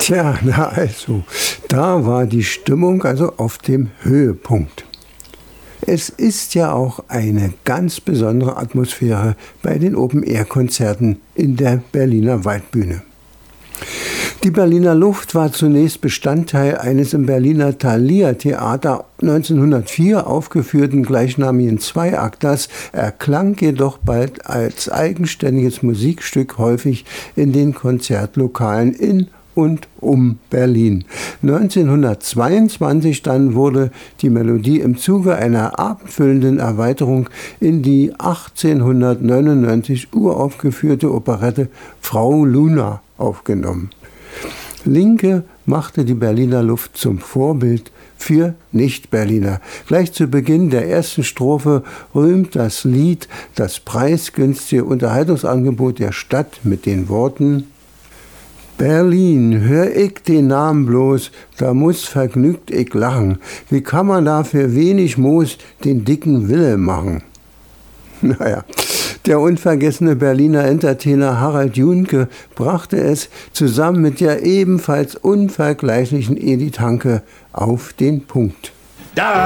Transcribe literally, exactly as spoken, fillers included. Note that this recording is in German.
Tja, na also, da war die Stimmung also auf dem Höhepunkt. Es ist ja auch eine ganz besondere Atmosphäre bei den Open-Air-Konzerten in der Berliner Waldbühne. Die Berliner Luft war zunächst Bestandteil eines im Berliner Thalia-Theater neunzehnhundertvier aufgeführten gleichnamigen Zweiakters, erklang jedoch bald als eigenständiges Musikstück häufig in den Konzertlokalen in und um Berlin. neunzehnhundertzweiundzwanzig dann wurde die Melodie im Zuge einer abendfüllenden Erweiterung in die achtzehnhundertneunundneunzig uraufgeführte Operette Frau Luna aufgenommen. Linke machte die Berliner Luft zum Vorbild für Nicht-Berliner. Gleich zu Beginn der ersten Strophe rühmt das Lied das preisgünstige Unterhaltungsangebot der Stadt mit den Worten: Berlin, hör ich den Namen bloß, da muss vergnügt ich lachen. Wie kann man da für wenig Moos den dicken Wille machen? Naja, der unvergessene Berliner Entertainer Harald Junke brachte es zusammen mit der ebenfalls unvergleichlichen Edith Hanke auf den Punkt. Da